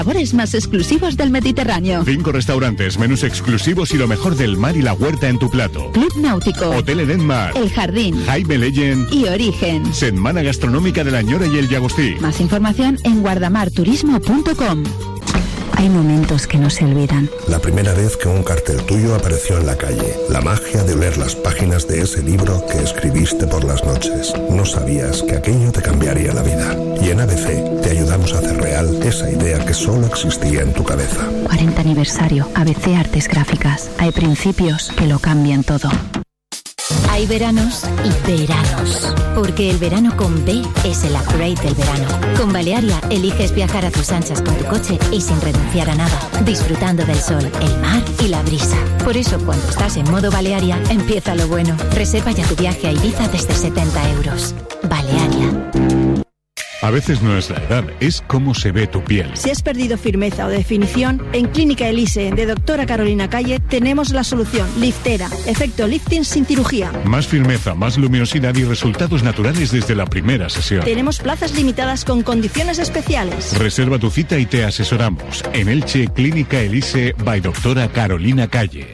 sabores más exclusivos del Mediterráneo. 5 restaurantes, menús exclusivos y lo mejor del mar y la huerta en tu plato. Club Náutico, Hotel Eden Mar, El Jardín, Jaime Legend y Origen. Setmana Gastronómica de la Ñora y el Llagostí. Más información en guardamarturismo.com. Hay momentos que no se olvidan. La primera vez que un cartel tuyo apareció en la calle. La magia de leer las páginas de ese libro que escribiste por las noches. No sabías que aquello te cambiaría la vida. Y en ABC te ayudamos a hacer real esa idea que solo existía en tu cabeza. 40 aniversario. ABC Artes Gráficas. Hay principios que lo cambian todo. Hay veranos y veranos, porque el verano con B es el upgrade del verano. Con Balearia eliges viajar a tus anchas con tu coche y sin renunciar a nada, disfrutando del sol, el mar y la brisa. Por eso, cuando estás en modo Balearia, empieza lo bueno. Reserva ya tu viaje a Ibiza desde 70 euros. Balearia. A veces no es la edad, es cómo se ve tu piel. Si has perdido firmeza o definición, en Clínica Elise de Doctora Carolina Calle tenemos la solución. Liftera, efecto lifting sin cirugía. Más firmeza, más luminosidad y resultados naturales desde la primera sesión. Tenemos plazas limitadas con condiciones especiales. Reserva tu cita y te asesoramos. En Elche, Clínica Elise by Doctora Carolina Calle.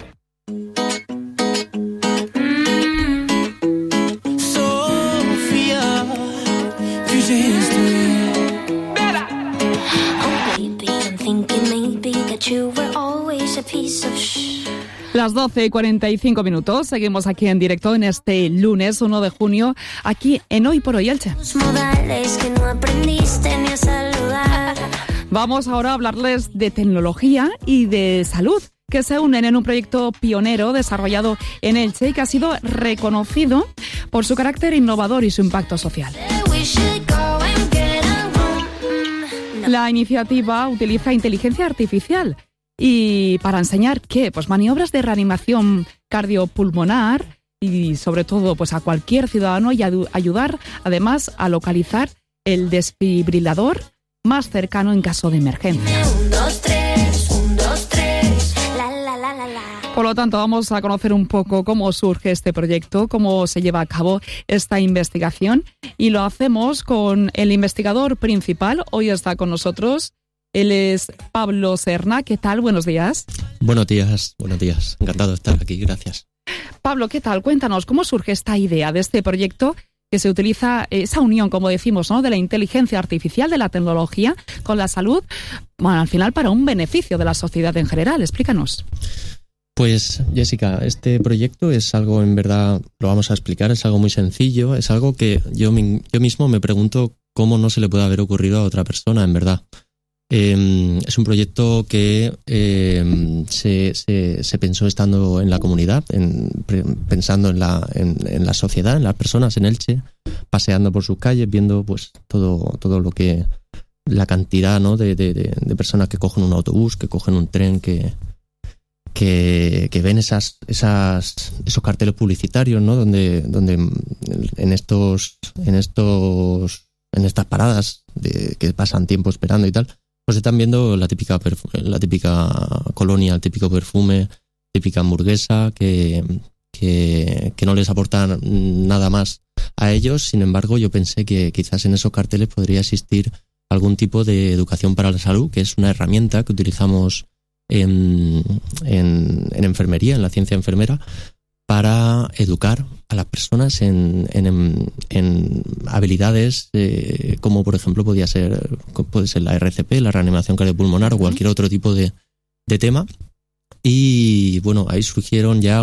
Las 12:45. Seguimos aquí en directo en este lunes 1 de junio, aquí en Hoy por Hoy Elche. Vamos ahora a hablarles de tecnología y de salud, que se unen en un proyecto pionero desarrollado en Elche y que ha sido reconocido por su carácter innovador y su impacto social. La iniciativa utiliza inteligencia artificial y para enseñar ¿qué? Pues maniobras de reanimación cardiopulmonar y sobre todo pues a cualquier ciudadano y ayudar además a localizar el desfibrilador más cercano en caso de emergencia. 1, 2, 3, 1, 2, 3, la. Por lo tanto, vamos a conocer un poco cómo surge este proyecto, cómo se lleva a cabo esta investigación y lo hacemos con el investigador principal. Hoy está con nosotros. Él es Pablo Serna. ¿Qué tal? Buenos días. Buenos días. Encantado de estar aquí, gracias. Pablo, ¿qué tal? Cuéntanos, ¿cómo surge esta idea de este proyecto que se utiliza, esa unión, como decimos, ¿no?, de la inteligencia artificial, de la tecnología con la salud, bueno, al final para un beneficio de la sociedad en general? Explícanos. Pues, Jessica, este proyecto es algo, en verdad, lo vamos a explicar, es algo muy sencillo, es algo que yo mismo me pregunto cómo no se le puede haber ocurrido a otra persona, en verdad. Es un proyecto que se pensó estando en la comunidad, pensando en la sociedad, en las personas en Elche, paseando por sus calles, viendo pues todo lo que la cantidad, ¿no?, de personas que cogen un autobús, que cogen un tren, que ven esos carteles publicitarios, ¿no?, donde en estas paradas que pasan tiempo esperando y tal, pues están viendo la típica colonia, el típico perfume, típica hamburguesa que no les aporta nada más a ellos. Sin embargo, yo pensé que quizás en esos carteles podría existir algún tipo de educación para la salud, que es una herramienta que utilizamos en enfermería, en la ciencia enfermera, para educar a las personas en habilidades como por ejemplo puede ser la RCP, la reanimación cardiopulmonar o cualquier otro tipo de tema. Y bueno, ahí surgieron ya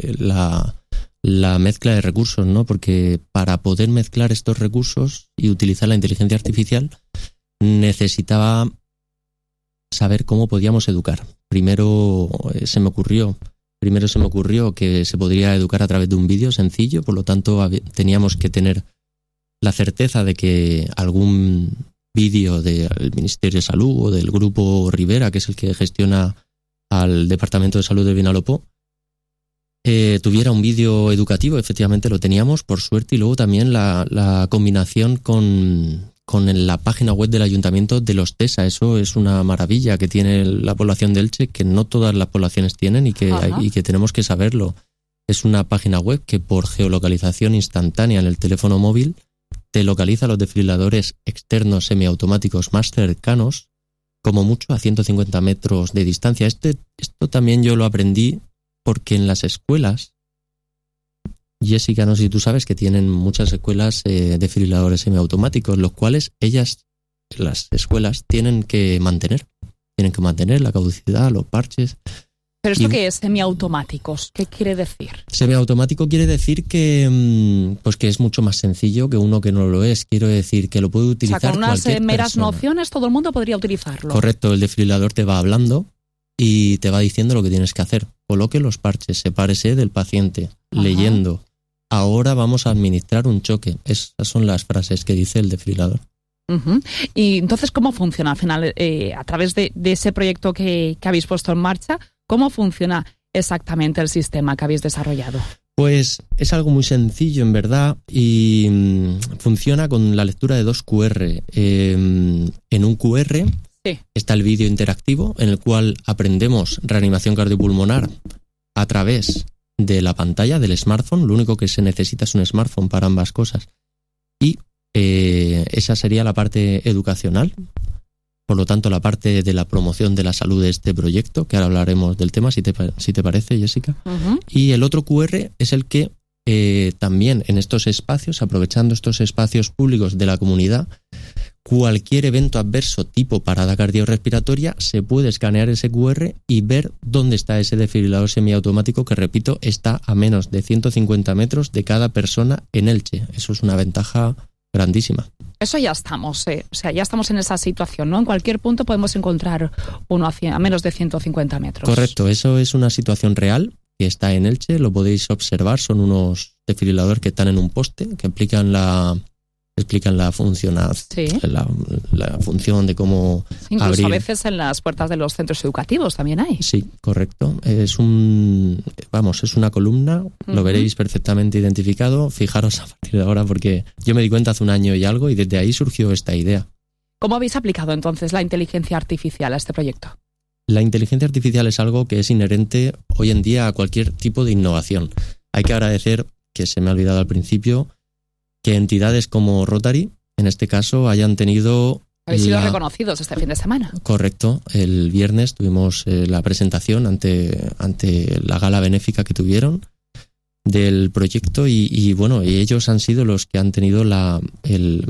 la mezcla de recursos, ¿no? Porque para poder mezclar estos recursos y utilizar la inteligencia artificial necesitaba saber cómo podíamos educar. Primero se me ocurrió que se podría educar a través de un vídeo sencillo, por lo tanto teníamos que tener la certeza de que algún vídeo del Ministerio de Salud o del Grupo Rivera, que es el que gestiona al Departamento de Salud de Vinalopó, tuviera un vídeo educativo. Efectivamente lo teníamos, por suerte, y luego también la combinación con la página web del Ayuntamiento de los TESA. Eso es una maravilla que tiene la población de Elche, que no todas las poblaciones tienen y que tenemos que saberlo. Es una página web que por geolocalización instantánea en el teléfono móvil te localiza los desfibriladores externos semiautomáticos más cercanos como mucho a 150 metros de distancia. Esto también yo lo aprendí porque en las escuelas, Jessica, no sé si tú sabes que tienen muchas escuelas desfibriladores semiautomáticos, los cuales las escuelas tienen que mantener la caducidad, los parches. ¿Pero esto qué es, semiautomáticos? ¿Qué quiere decir? Semiautomático quiere decir que es mucho más sencillo que uno que no lo es. Quiero decir que lo puede utilizar cualquier persona. O sea, con unas meras nociones todo el mundo podría utilizarlo. Correcto, el desfibrilador te va hablando y te va diciendo lo que tienes que hacer. Coloque los parches, sepárese del paciente, leyendo. Ahora vamos a administrar un choque. Esas son las frases que dice el desfibrilador. Y entonces, ¿cómo funciona al final? A través de ese proyecto que habéis puesto en marcha, ¿cómo funciona exactamente el sistema que habéis desarrollado? Pues es algo muy sencillo, en verdad, y funciona con la lectura de 2 QR. En un QR está el vídeo interactivo, en el cual aprendemos reanimación cardiopulmonar a través de la pantalla del smartphone. Lo único que se necesita es un smartphone para ambas cosas. Y esa sería la parte educacional. Por lo tanto, la parte de la promoción de la salud de este proyecto, que ahora hablaremos del tema, si te parece, Jessica. Y el otro QR es el que también en estos espacios, aprovechando estos espacios públicos de la comunidad, cualquier evento adverso tipo parada cardiorrespiratoria, se puede escanear ese QR y ver dónde está ese desfibrilador semiautomático que, repito, está a menos de 150 metros de cada persona en Elche. Eso es una ventaja grandísima. Eso ya estamos, o sea, ya estamos en esa situación, ¿no? En cualquier punto podemos encontrar uno a menos de 150 metros. Correcto, eso es una situación real que está en Elche, lo podéis observar, son unos desfibriladores que están en un poste, que explican la función, la función de cómo incluso abrir. A veces en las puertas de los centros educativos también hay. Sí, correcto. Es una columna, lo veréis perfectamente identificado. Fijaros a partir de ahora, porque yo me di cuenta hace un año y algo y desde ahí surgió esta idea. ¿Cómo habéis aplicado entonces la inteligencia artificial a este proyecto? La inteligencia artificial es algo que es inherente hoy en día a cualquier tipo de innovación. Hay que agradecer, que se me ha olvidado al principio, que entidades como Rotary, en este caso, hayan tenido... Habéis sido reconocidos este fin de semana. Correcto. El viernes tuvimos la presentación ante la gala benéfica que tuvieron del proyecto y ellos han sido los que han tenido el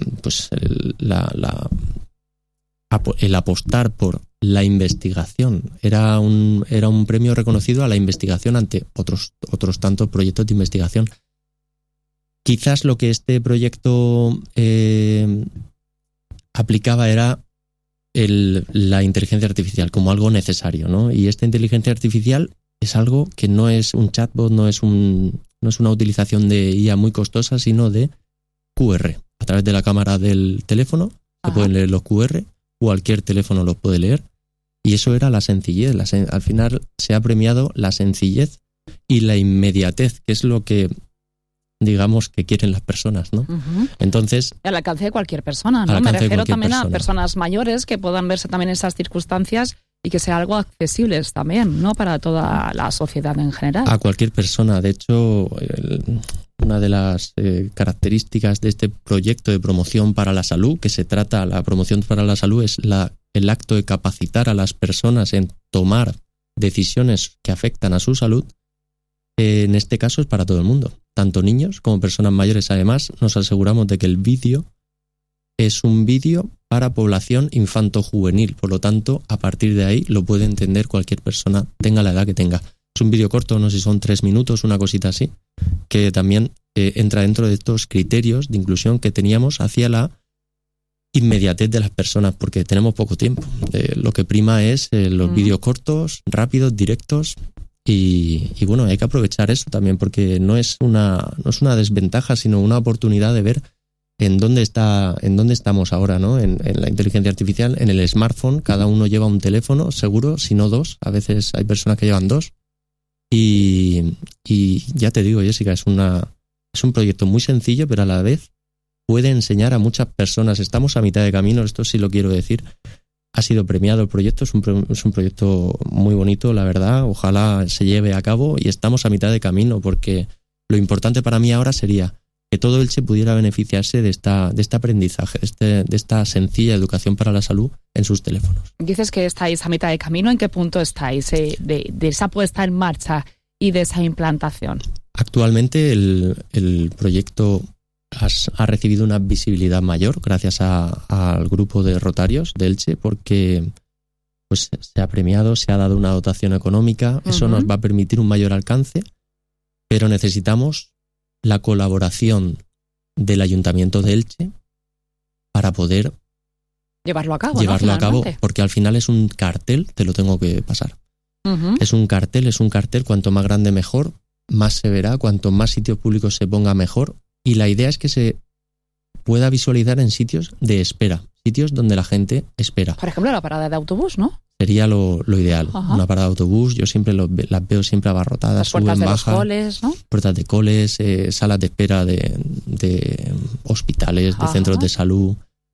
apostar por la investigación. Era un premio reconocido a la investigación ante otros tantos proyectos de investigación. Quizás lo que este proyecto aplicaba era la inteligencia artificial como algo necesario, ¿no? Y esta inteligencia artificial es algo que no es un chatbot, no es una utilización de IA muy costosa, sino de QR. A través de la cámara del teléfono se pueden leer los QR, cualquier teléfono los puede leer, y eso era la sencillez. Al final se ha premiado la sencillez y la inmediatez, que es lo que digamos que quieren las personas, ¿no? Entonces, al alcance de cualquier persona, ¿no? Me refiero también a personas mayores que puedan verse también en esas circunstancias y que sea algo accesible también, ¿no? Para toda la sociedad en general. A cualquier persona. De hecho, una de las características de este proyecto de promoción para la salud, la promoción para la salud es el acto de capacitar a las personas en tomar decisiones que afectan a su salud. En este caso es para todo el mundo, tanto niños como personas mayores. Además, nos aseguramos de que el vídeo es un vídeo para población infanto-juvenil. Por lo tanto, a partir de ahí lo puede entender cualquier persona, tenga la edad que tenga. Es un vídeo corto, no sé si son 3 minutos, una cosita así, que también entra dentro de estos criterios de inclusión que teníamos hacia la inmediatez de las personas, porque tenemos poco tiempo. Lo que prima es los vídeos cortos, rápidos, directos. Y bueno, hay que aprovechar eso también, porque no es una desventaja, sino una oportunidad de ver en dónde estamos ahora, ¿no? En la inteligencia artificial, en el smartphone, cada uno lleva un teléfono, seguro, si no 2, a veces hay personas que llevan 2. Y ya te digo, Jessica, es un proyecto muy sencillo, pero a la vez puede enseñar a muchas personas. Estamos a mitad de camino, esto sí lo quiero decir. Ha sido premiado el proyecto, es un proyecto muy bonito, la verdad. Ojalá se lleve a cabo y estamos a mitad de camino, porque lo importante para mí ahora sería que todo Elche pudiera beneficiarse de este aprendizaje, de esta sencilla educación para la salud en sus teléfonos. Dices que estáis a mitad de camino. ¿En qué punto estáis de esa puesta en marcha y de esa implantación? Actualmente el proyecto ha recibido una visibilidad mayor gracias al grupo de Rotarios de Elche, porque pues se ha premiado, se ha dado una dotación económica. Eso nos va a permitir un mayor alcance, pero necesitamos la colaboración del Ayuntamiento de Elche para poder llevarlo a cabo, llevarlo a cabo, porque al final es un cartel, te lo tengo que pasar. Es un cartel, cuanto más grande mejor, más se verá, cuanto más sitios públicos se ponga mejor, y la idea es que se pueda visualizar en sitios de espera, sitios donde la gente espera. Por ejemplo, la parada de autobús, ¿no? Sería lo ideal. Una parada de autobús, yo siempre las veo siempre abarrotadas, las puertas suben, de bajan. Los coles, ¿no? Puertas de coles, salas de espera de hospitales, de centros de salud,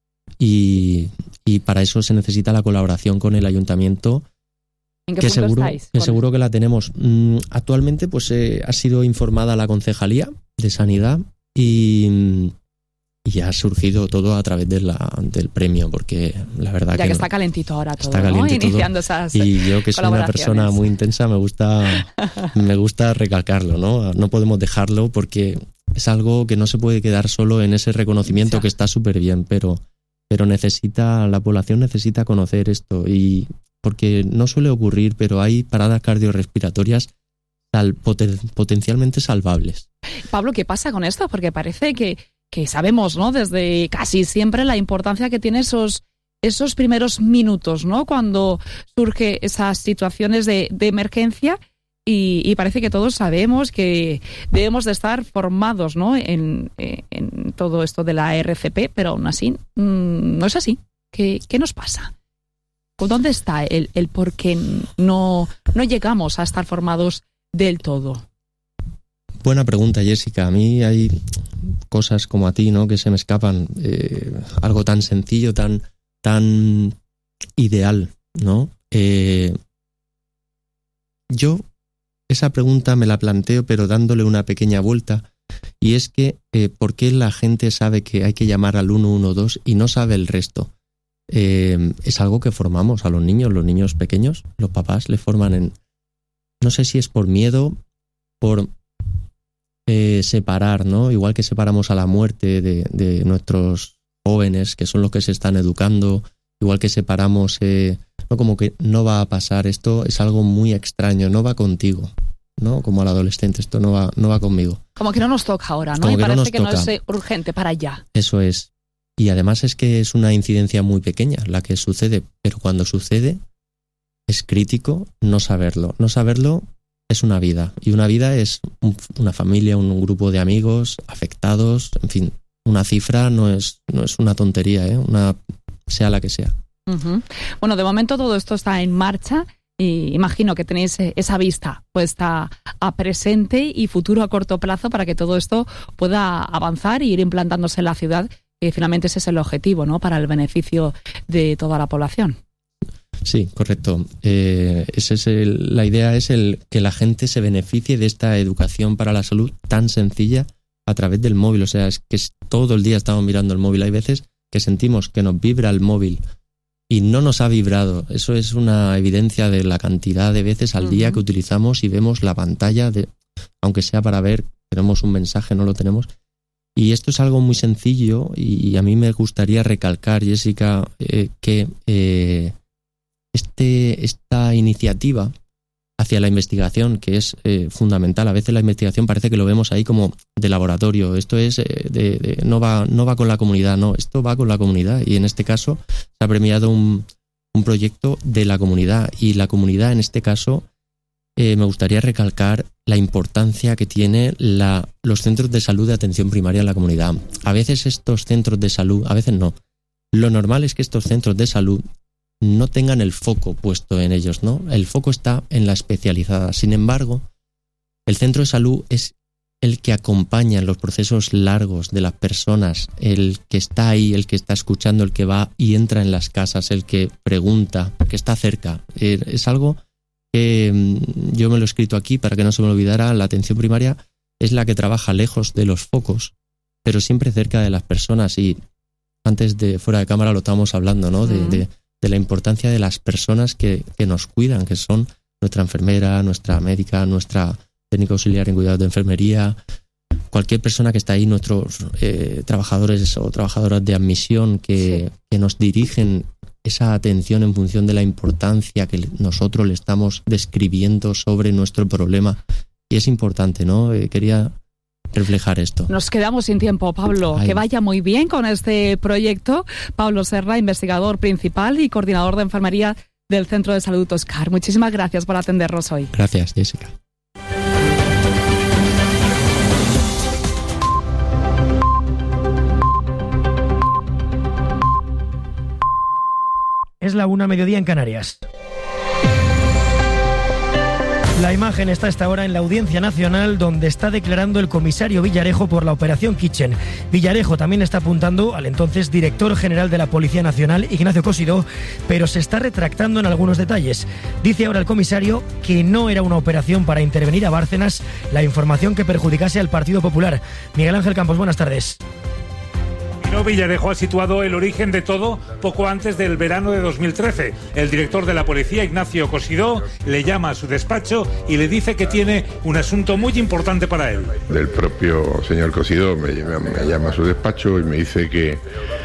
y para eso se necesita la colaboración con el ayuntamiento. ¿En qué punto estáis? Que seguro que la tenemos. Actualmente pues ha sido informada la Concejalía de Sanidad y ha surgido todo a través del premio, porque la verdad que está calentito ahora todo, está caliente, ¿no? Todo. Iniciando esas y yo, que soy una persona muy intensa, me gusta recalcarlo, ¿no? No podemos dejarlo, porque es algo que no se puede quedar solo en ese reconocimiento, que está súper bien, pero la población necesita conocer esto, y porque no suele ocurrir, pero hay paradas cardiorrespiratorias potencialmente salvables. Pablo, ¿qué pasa con esto? Porque parece que sabemos, ¿no?, desde casi siempre la importancia que tiene esos primeros minutos, ¿no?, cuando surge esas situaciones de emergencia, y parece que todos sabemos que debemos de estar formados, ¿no?, en todo esto de la RCP, pero aún así no es así. ¿Qué nos pasa? ¿Dónde está el por qué no llegamos a estar formados del todo? Buena pregunta, Jessica. A mí hay cosas como a ti, ¿no?, que se me escapan. Algo tan sencillo, tan ideal, ¿no? Yo esa pregunta me la planteo, pero dándole una pequeña vuelta, y es que ¿por qué la gente sabe que hay que llamar al 112 y no sabe el resto? Es algo que formamos a los niños pequeños. Los papás le forman no sé si es por miedo, por separar, ¿no? Igual que separamos a la muerte de nuestros jóvenes, que son los que se están educando, igual que separamos, no, como que no va a pasar, esto es algo muy extraño, no va contigo, ¿no? Como al adolescente, esto no va conmigo. Como que no nos toca ahora, ¿no? Y parece que no es urgente para allá. Eso es. Y además es que es una incidencia muy pequeña la que sucede, pero cuando sucede es crítico no saberlo. No saberlo es una vida, y una vida es una familia, un grupo de amigos afectados, en fin, una cifra no es una tontería, sea la que sea. Bueno, de momento todo esto está en marcha, y imagino que tenéis esa vista puesta a presente y futuro a corto plazo para que todo esto pueda avanzar e ir implantándose en la ciudad, que finalmente ese es el objetivo, ¿no?, para el beneficio de toda la población. Sí, correcto. La idea es que la gente se beneficie de esta educación para la salud tan sencilla a través del móvil. O sea, es que todo el día estamos mirando el móvil. Hay veces que sentimos que nos vibra el móvil y no nos ha vibrado. Eso es una evidencia de la cantidad de veces al día que utilizamos y vemos la pantalla, aunque sea para ver, tenemos un mensaje, no lo tenemos. Y esto es algo muy sencillo, y a mí me gustaría recalcar, Jessica, que esta iniciativa hacia la investigación, que es fundamental. A veces la investigación parece que lo vemos ahí como de laboratorio. Esto es no va con la comunidad, no, esto va con la comunidad. Y en este caso se ha premiado un proyecto de la comunidad, y la comunidad en este caso me gustaría recalcar la importancia que tiene los centros de salud de atención primaria en la comunidad. A veces estos centros de salud, a veces no. Lo normal es que estos centros de salud no tengan el foco puesto en ellos, ¿no? El foco está en la especializada. Sin embargo, el centro de salud es el que acompaña en los procesos largos de las personas, el que está ahí, el que está escuchando, el que va y entra en las casas, el que pregunta, que está cerca. Es algo que yo me lo he escrito aquí para que no se me olvidara. La atención primaria es la que trabaja lejos de los focos, pero siempre cerca de las personas. Y antes fuera de cámara lo estábamos hablando, ¿no? De de la importancia de las personas que nos cuidan, que son nuestra enfermera, nuestra médica, nuestra técnica auxiliar en cuidados de enfermería, cualquier persona que está ahí, nuestros trabajadores o trabajadoras de admisión que nos dirigen esa atención en función de la importancia que nosotros le estamos describiendo sobre nuestro problema. Y es importante, ¿no? Quería reflejar esto. Nos quedamos sin tiempo, Pablo. Que vaya muy bien con este proyecto. Pablo Serra, investigador principal y coordinador de enfermería del Centro de Salud Oscar. Muchísimas gracias por atendernos hoy. Gracias, Jessica. Es la 1:00 en Canarias. La imagen está a esta hora en la Audiencia Nacional, donde está declarando el comisario Villarejo por la Operación Kitchen. Villarejo también está apuntando al entonces director general de la Policía Nacional, Ignacio Cosidó, pero se está retractando en algunos detalles. Dice ahora el comisario que no era una operación para intervenir a Bárcenas la información que perjudicase al Partido Popular. Miguel Ángel Campos, buenas tardes. Villarejo ha situado el origen de todo poco antes del verano de 2013. El director de la policía, Ignacio Cosidó, le llama a su despacho y le dice que tiene un asunto muy importante para él. El propio señor Cosidó me llama a su despacho y me dice que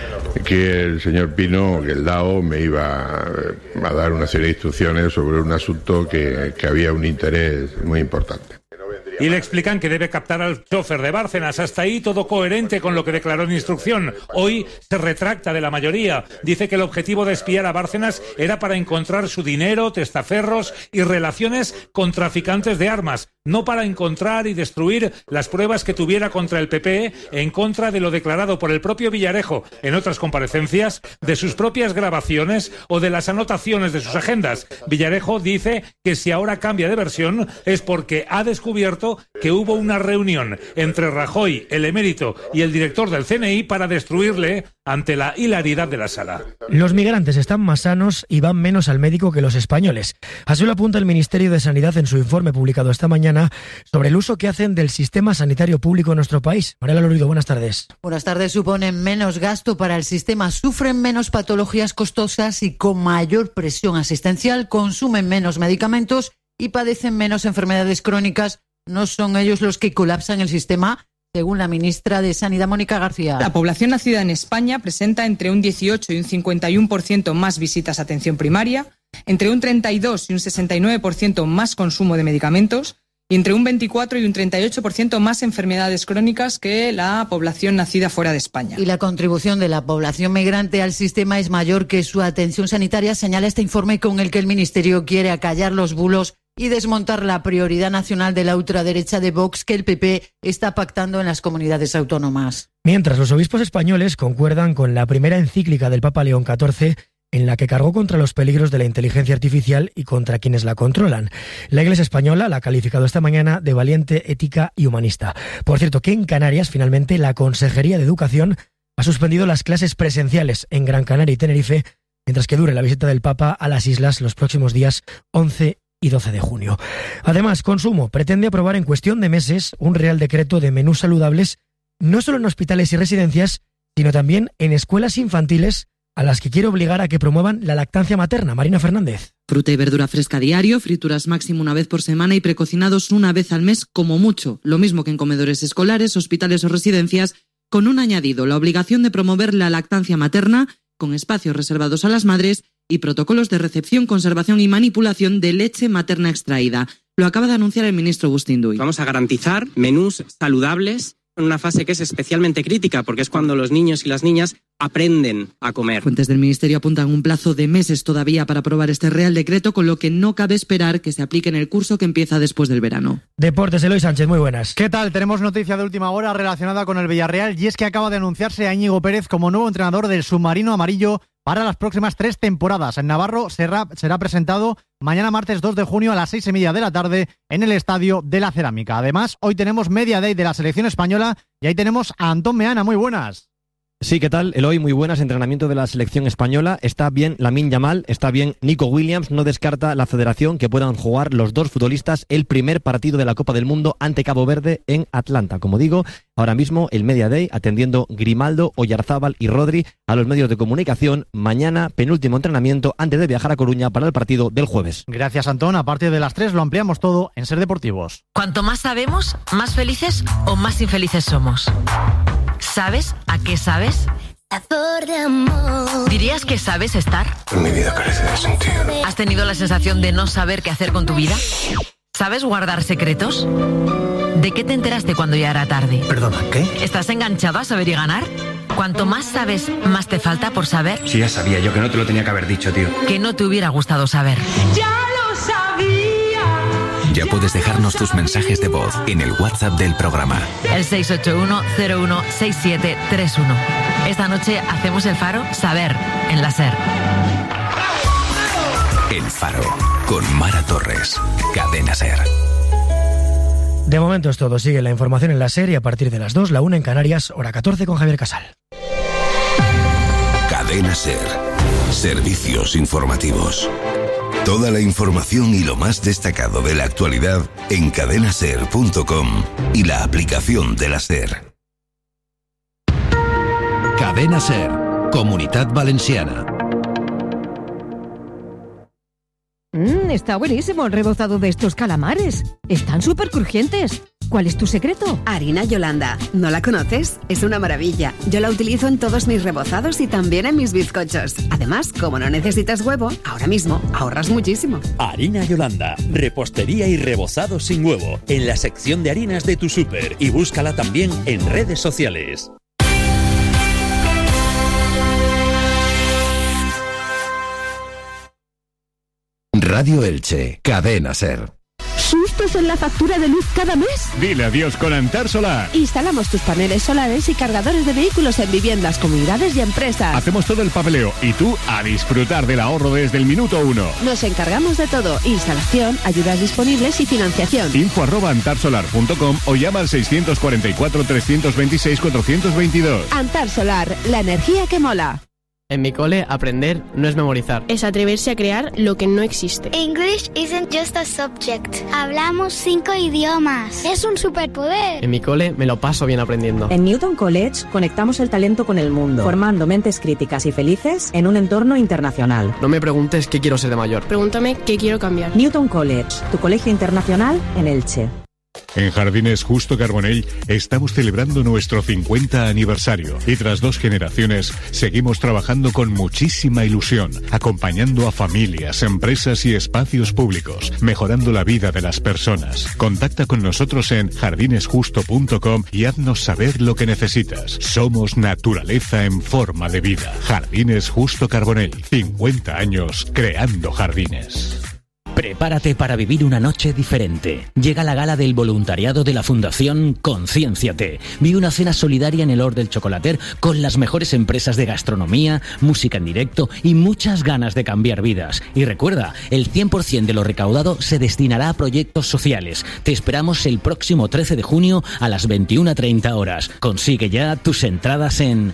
el señor Pino, que el DAO, me iba a dar una serie de instrucciones sobre un asunto que había un interés muy importante. Y le explican que debe captar al chofer de Bárcenas. Hasta ahí todo coherente con lo que declaró en instrucción. Hoy se retracta de la mayoría. Dice que el objetivo de espiar a Bárcenas era para encontrar su dinero, testaferros y relaciones con traficantes de armas, no para encontrar y destruir las pruebas que tuviera contra el PP en contra de lo declarado por el propio Villarejo en otras comparecencias, de sus propias grabaciones o de las anotaciones de sus agendas. Villarejo dice que si ahora cambia de versión es porque ha descubierto que hubo una reunión entre Rajoy, el emérito y el director del CNI para destruirle ante la hilaridad de la sala. Los migrantes están más sanos y van menos al médico que los españoles. Así lo apunta el Ministerio de Sanidad en su informe publicado esta mañana sobre el uso que hacen del sistema sanitario público en nuestro país. Mariela Lorido, buenas tardes. Buenas tardes. Suponen menos gasto para el sistema, sufren menos patologías costosas y con mayor presión asistencial, consumen menos medicamentos y padecen menos enfermedades crónicas. No son ellos los que colapsan el sistema, según la ministra de Sanidad, Mónica García. La población nacida en España presenta entre un 18 y un 51% más visitas a atención primaria, entre un 32 y un 69% más consumo de medicamentos y entre un 24 y un 38% más enfermedades crónicas que la población nacida fuera de España. Y la contribución de la población migrante al sistema es mayor que su atención sanitaria, señala este informe con el que el Ministerio quiere acallar los bulos y desmontar la prioridad nacional de la ultraderecha de Vox que el PP está pactando en las comunidades autónomas. Mientras los obispos españoles concuerdan con la primera encíclica del Papa León XIV, en la que cargó contra los peligros de la inteligencia artificial y contra quienes la controlan. La Iglesia española la ha calificado esta mañana de valiente, ética y humanista. Por cierto, que en Canarias, finalmente, la Consejería de Educación ha suspendido las clases presenciales en Gran Canaria y Tenerife, mientras que dure la visita del Papa a las islas los próximos días 11 y 12 de junio. Además, Consumo pretende aprobar en cuestión de meses un real decreto de menús saludables, no solo en hospitales y residencias, sino también en escuelas infantiles, a las que quiere obligar a que promuevan la lactancia materna. Marina Fernández. Fruta y verdura fresca diario, frituras máximo una vez por semana y precocinados una vez al mes como mucho. Lo mismo que en comedores escolares, hospitales o residencias, con un añadido, la obligación de promover la lactancia materna, con espacios reservados a las madres y protocolos de recepción, conservación y manipulación de leche materna extraída. Lo acaba de anunciar el ministro Bustinduy. Vamos a garantizar menús saludables en una fase que es especialmente crítica, porque es cuando los niños y las niñas aprenden a comer. Fuentes del Ministerio apuntan un plazo de meses todavía para aprobar este Real Decreto, con lo que no cabe esperar que se aplique en el curso que empieza después del verano. Deportes, Eloy Sánchez, muy buenas. ¿Qué tal? Tenemos noticia de última hora relacionada con el Villarreal, y es que acaba de anunciarse a Íñigo Pérez como nuevo entrenador del submarino amarillo para las próximas 3 temporadas. En Navarro será presentado mañana martes 2 de junio a las 6:30 de la tarde en el Estadio de la Cerámica. Además, hoy tenemos Media Day de la selección española y ahí tenemos a Antón Meana. Muy buenas. Sí, ¿qué tal? Eloy, muy buenas. Entrenamiento de la selección española. Está bien Lamine Yamal, está bien Nico Williams. No descarta la federación que puedan jugar los dos futbolistas el primer partido de la Copa del Mundo ante Cabo Verde en Atlanta. Como digo, ahora mismo el Media Day atendiendo Grimaldo, Oyarzábal y Rodri a los medios de comunicación. Mañana, penúltimo entrenamiento antes de viajar a Coruña para el partido del jueves. Gracias, Antón. A partir de las 3 lo ampliamos todo en Ser Deportivos. Cuanto más sabemos, más felices o más infelices somos. ¿Sabes a qué sabes? Sabor de amor. ¿Dirías que sabes estar? Mi vida carece de sentido. ¿Has tenido la sensación de no saber qué hacer con tu vida? ¿Sabes guardar secretos? ¿De qué te enteraste cuando ya era tarde? ¿Perdona, qué? ¿Estás enganchado a saber y ganar? Cuanto más sabes, más te falta por saber. Sí, ya sabía yo que no te lo tenía que haber dicho, tío. Que no te hubiera gustado saber. Ya lo sabía. Ya puedes dejarnos tus mensajes de voz en el WhatsApp del programa. El 681-016731. Esta noche hacemos el Faro Saber en la SER. El Faro con Mara Torres. Cadena SER. De momento es todo. Sigue la información en la SER y a partir de las 2, la 1 en Canarias, hora 14 con Javier Casal. Cadena SER. Servicios informativos. Toda la información y lo más destacado de la actualidad en cadenaser.com y la aplicación de la SER. Cadena SER, Comunitat Valenciana. Está buenísimo el rebozado de estos calamares. Están súper crujientes. ¿Cuál es tu secreto? Harina Yolanda. ¿No la conoces? Es una maravilla. Yo la utilizo en todos mis rebozados y también en mis bizcochos. Además, como no necesitas huevo, ahora mismo ahorras muchísimo. Harina Yolanda. Repostería y rebozado sin huevo. En la sección de harinas de tu súper. Y búscala también en redes sociales. Radio Elche, Cadena SER. ¿Sustos en la factura de luz cada mes? Dile adiós con Antar Solar. Instalamos tus paneles solares y cargadores de vehículos en viviendas, comunidades y empresas. Hacemos todo el papeleo y tú a disfrutar del ahorro desde el minuto 1. Nos encargamos de todo: instalación, ayudas disponibles y financiación. info@antarsolar.com o llama al 644 326 422. Antar Solar, la energía que mola. En mi cole, aprender no es memorizar. Es atreverse a crear lo que no existe. English isn't just a subject. Hablamos 5 idiomas. Es un superpoder. En mi cole me lo paso bien aprendiendo. En Newton College conectamos el talento con el mundo, formando mentes críticas y felices en un entorno internacional. No me preguntes qué quiero ser de mayor. Pregúntame qué quiero cambiar. Newton College, tu colegio internacional en Elche. En Jardines Justo Carbonell estamos celebrando nuestro 50 aniversario y tras 2 generaciones seguimos trabajando con muchísima ilusión, acompañando a familias, empresas y espacios públicos, mejorando la vida de las personas. Contacta con nosotros en jardinesjusto.com y haznos saber lo que necesitas. Somos naturaleza en forma de vida. Jardines Justo Carbonell, 50 años creando jardines. Prepárate para vivir una noche diferente. Llega la gala del voluntariado de la Fundación Conciénciate. Vive una cena solidaria en el Hort del Chocolater con las mejores empresas de gastronomía, música en directo y muchas ganas de cambiar vidas. Y recuerda, el 100% de lo recaudado se destinará a proyectos sociales. Te esperamos el próximo 13 de junio a las 21:30 horas. Consigue ya tus entradas en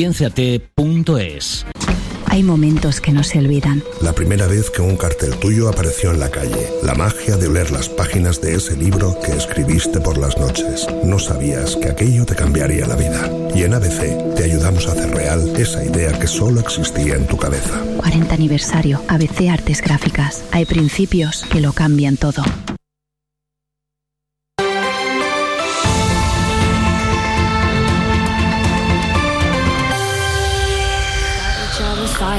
concienciate.es. Hay momentos que no se olvidan. La primera vez que un cartel tuyo apareció en la calle. La magia de oler las páginas de ese libro que escribiste por las noches. No sabías que aquello te cambiaría la vida. Y en ABC te ayudamos a hacer real esa idea que solo existía en tu cabeza. 40 aniversario. ABC Artes Gráficas. Hay principios que lo cambian todo.